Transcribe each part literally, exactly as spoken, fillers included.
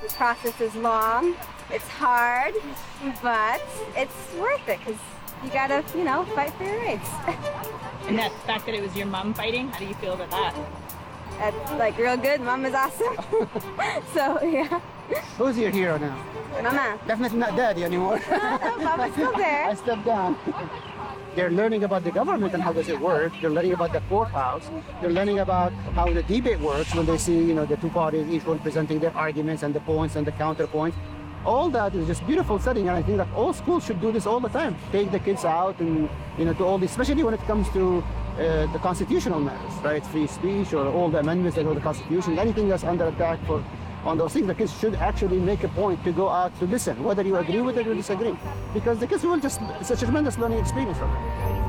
The process is long, it's hard, but it's worth it because you gotta, you know, fight for your rights. And that fact that it was your mom fighting, how do you feel about that? That's like real good. Mom is awesome. So, yeah. Who's your hero now? Mama. Definitely not daddy anymore. No, no, Mama's still there. I stepped down. They're learning about the government and how does it work. They're learning about the courthouse. They're learning about how the debate works when they see, you know, the two parties, each one presenting their arguments and the points and the counterpoints. All that is just beautiful setting, and I think that all schools should do this all the time. Take the kids out and, you know, to all this, especially when it comes to uh, the constitutional matters, right? Free speech or all the amendments that go to the Constitution, anything that's under attack for on those things, the kids should actually make a point to go out to listen, whether you agree with it or disagree, because the kids will just, it's a tremendous learning experience for them.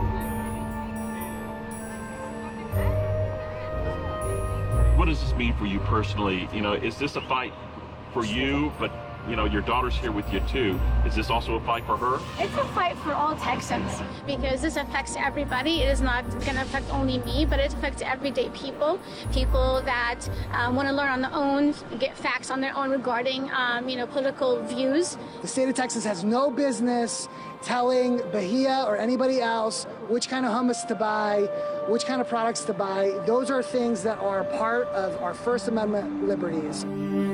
What does this mean for you personally? You know, is this a fight for you, but you know, your daughter's here with you too. Is this also a fight for her? It's a fight for all Texans because this affects everybody. It is not going to affect only me, but it affects everyday people, people that um, want to learn on their own, get facts on their own regarding, um, you know, political views. The state of Texas has no business telling Bahia or anybody else which kind of hummus to buy, which kind of products to buy. Those are things that are part of our First Amendment liberties.